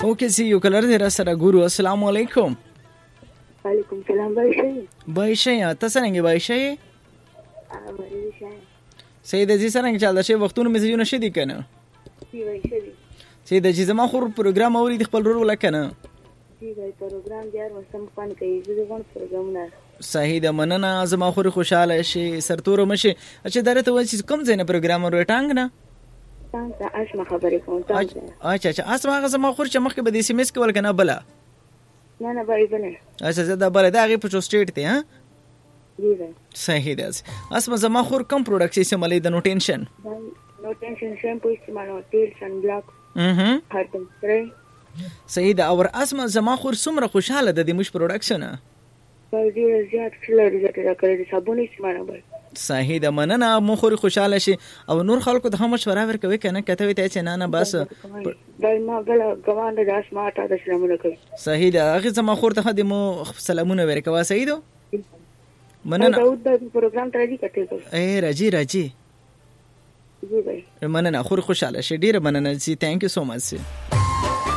اوکے سی یو کلر دې را سره ګورو. السلام علیکم. وعلیکم السلام. بایشه تاسو څنګه بایشه؟ سید عزیز څنګه چل دا شی وختونو میسجونه شدي کنه؟ سید عزیز ما خور پروګرام اوري د خپل رول وکنه. جی بھائی پروګرام ډیر وسم پان کوي زه غون پروګرامونه. صحیح ده مننه زما خور خوشاله شي سرتور مشه. اچھا درته و چې کوم ځای نه پروګرام ورو ټانګ نه؟ څنګه اسمه خبرې کوم څنګه؟ اچھا اسمه زما خور چې مخکې به د SMS کول کنه بلا. نه بای بنه. اچھا زدا بل دا غي په سټیټ ته ها. جی بھائی. صحیح ده. اسمه زما خور کوم پروډکټ استعمالي د نو ټینشن؟ نو ټینشن شیمپو استعمالو تیل سن بلاک. هرتم سره. صحیح ده. اور اسمه زما خور سمره خوشاله ده د مش پروډکشن. ډیر زیات فلر زیات کړی صابون استعمالو. صحیح ده مننه مو خوري خوشاله شي او نور خلکو ته هم مشوره ورکوي کنه کته وي ته چې نه بس دای ما بل ګوان د اسماء ته سلامونه کوي. صحیح ده هغه زما خور ته د مو سلامونه ورکوا. صحیح ده مننه. دا د پروګرام ته راځي کته اے راځي جی بھائی مننه خور خوشاله شي ډیر مننه سي. ثانک یو سو مچ.